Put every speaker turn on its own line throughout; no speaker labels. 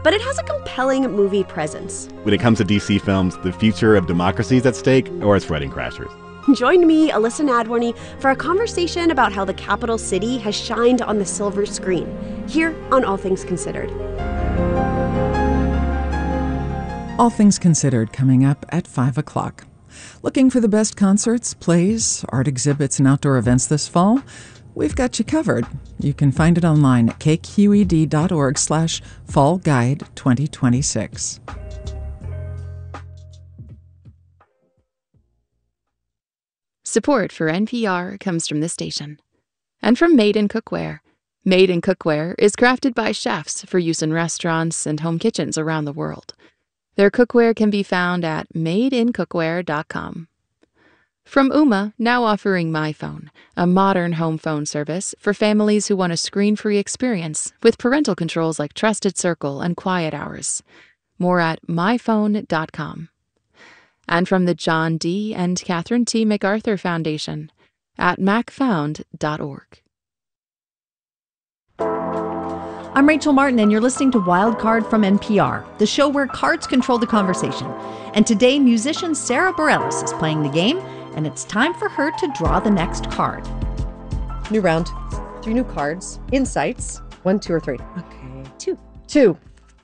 but it has a compelling movie presence.
When it comes to DC films, the future of democracy is at stake, or it's Wedding Crashers.
Join me, Alyssa Nadworny, for a conversation about how the capital city has shined on the silver screen, here on All Things Considered.
All Things Considered coming up at 5 o'clock. Looking for the best concerts, plays, art exhibits, and outdoor events this fall? We've got you covered. You can find it online at kqed.org/Fall Guide 2026.
Support for NPR comes from this station and from Made in Cookware. Made in Cookware is crafted by chefs for use in restaurants and home kitchens around the world. Their cookware can be found at madeincookware.com. From Ooma, now offering MyPhone, a modern home phone service for families who want a screen-free experience with parental controls like Trusted Circle and Quiet Hours. More at myphone.com. And from the John D. and Catherine T. MacArthur Foundation at macfound.org.
I'm Rachel Martin, and you're listening to Wild Card from NPR, the show where cards control the conversation. And today, musician Sarah Bareilles is playing the game, and it's time for her to draw the next card.
New round. 3 new cards. Insights. 1, 2, or 3.
Okay.
2.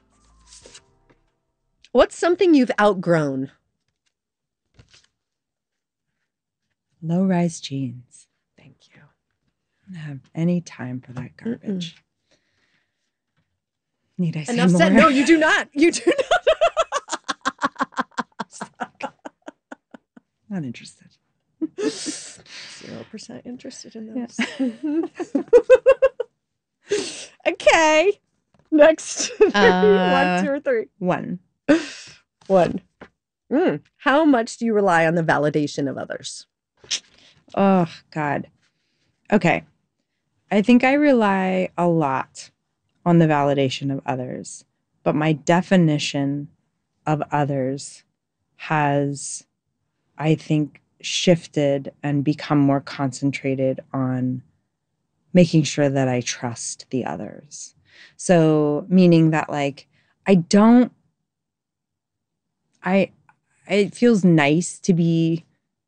What's something you've outgrown?
Low-rise jeans.
Thank you.
I don't have any time for that garbage. Need I say
Enough
more?
said. No, you do not. You do not.
Not interested.
0% interested in those. Okay. Next. 1, 2, or 3.
1.
1. How much do you rely on the validation of others?
Oh, God. Okay. I think I rely a lot on the validation of others, but my definition of others has, I think, shifted and become more concentrated on making sure that I trust the others. So meaning that like, it feels nice to be,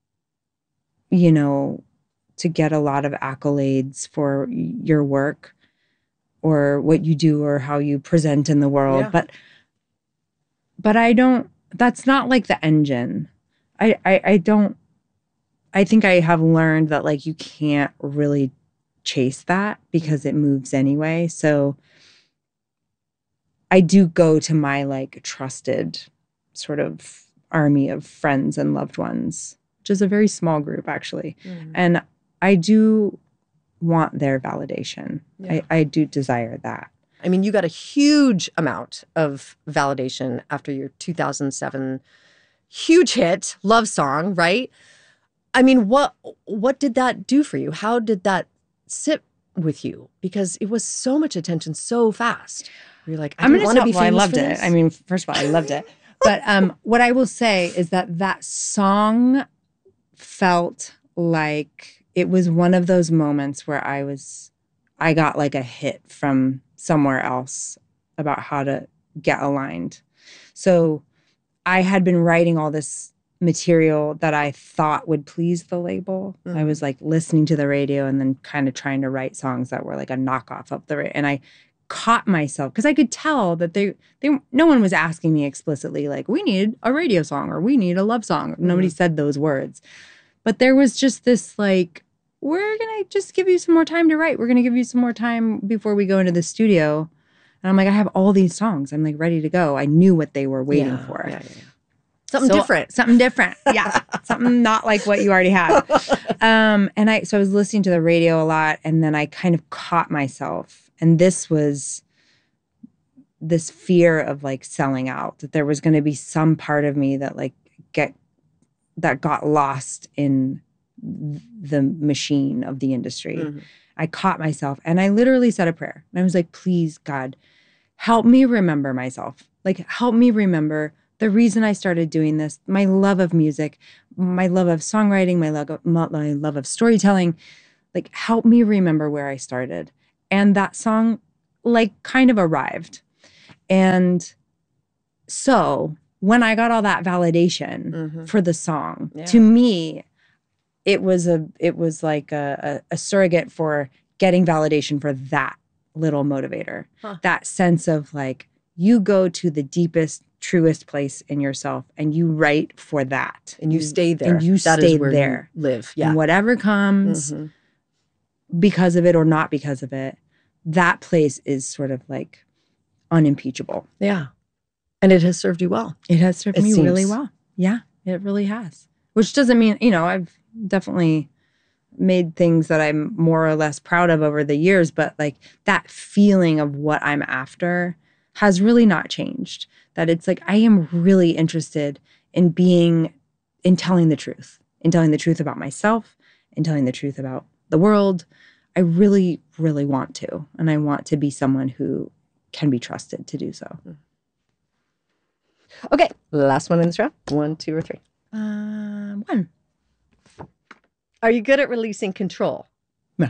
to get a lot of accolades for your work or what you do or how you present in the world.
Yeah.
But I don't, that's not like the engine. I think I have learned that like you can't really chase that because it moves anyway. So I do go to my like trusted sort of army of friends and loved ones, which is a very small group actually. And I do want their validation.
Yeah.
I do desire that.
I mean, you got a huge amount of validation after your 2007 huge hit, Love Song, right? I mean, what did that do for you? How did that sit with you? Because it was so much attention so fast. You're like, I want to be famous.
I loved
for
it.
this.
I mean, first of all, I loved it. But what I will say is that song felt like it was one of those moments where I got like a hit from somewhere else about how to get aligned. So I had been writing all this material that I thought would please the label. I was like listening to the radio and then kind of trying to write songs that were like a knockoff of the radio. And I caught myself because I could tell that no one was asking me explicitly like, we need a radio song or we need a love song. Nobody said those words. But there was just this like, we're going to just give you some more time to write. We're going to give you some more time before we go into the studio. And I'm like, I have all these songs. I'm like ready to go. I knew what they were waiting for.
Yeah. Something different.
Something different. Yeah. Something not like what you already have. So I was listening to the radio a lot and then I kind of caught myself. And this was this fear of like selling out, that there was going to be some part of me that like got lost in the machine of the industry. I caught myself and I literally said a prayer. And I was like, please, God, help me remember myself. Like, help me remember the reason I started doing this, my love of music, my love of songwriting, my love of storytelling. Like, help me remember where I started. And that song, like, kind of arrived. And so when I got all that validation for the song, to me, it was like a surrogate for getting validation for that little motivator. That sense of like, you go to the deepest, truest place in yourself and you write for that.
And you stay there.
And you
That
stay
is where
there.
you live.
And whatever comes because of it or not because of it, that place is sort of like unimpeachable.
Yeah. And it has served you well.
It has served
It
me really
seems.
well. Yeah, it really has. Which doesn't mean, I've definitely made things that I'm more or less proud of over the years, but like that feeling of what I'm after has really not changed. That it's like, I am really interested in telling the truth, in telling the truth about myself, in telling the truth about the world. I really, really want to. And I want to be someone who can be trusted to do so.
Okay, last one in this round. 1, 2, or 3.
1.
Are you good at releasing control?
No.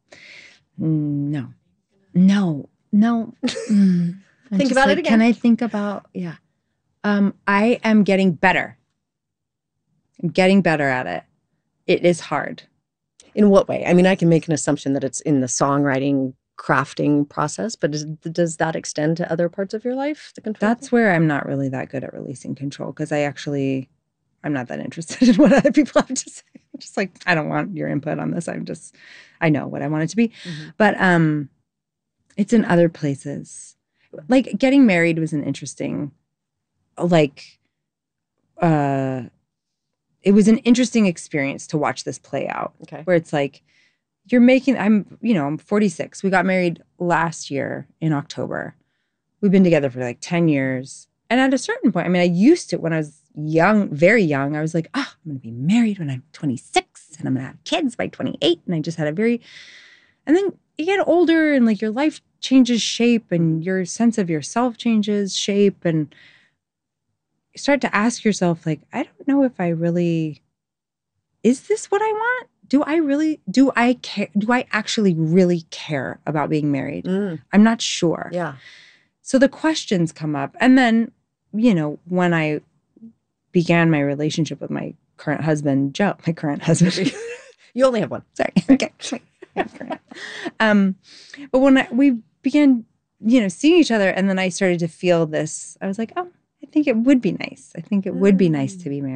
Think about it again.
Can I think about, I am getting better. I'm getting better at it. It is hard.
In what way? I mean, I can make an assumption that it's in the songwriting, crafting process, but does that extend to other parts of your life? The control?
That's where I'm not really that good at releasing control because I'm not that interested in what other people have to say. I'm just like, I don't want your input on this. I know what I want it to be. But it's in other places. Like getting married was an interesting, it was an interesting experience to watch this play out.
Okay.
Where it's like, I'm 46. We got married last year in October. We've been together for like 10 years. And at a certain point, I used to, when I was young, very young, I was like, I'm going to be married when I'm 26 and I'm going to have kids by 28. And I just had and then you get older and like your life changes shape and your sense of yourself changes shape. And you start to ask yourself, like, I don't know if is this what I want? Do I care? Do I actually really care about being married? I'm not sure.
Yeah.
So the questions come up. And then, when I began my relationship with my current husband, Joe,
You only have one.
Sorry. Okay. But when we began, seeing each other, and then I started to feel this, I was like, I think it would be nice. I think it would be nice to be married.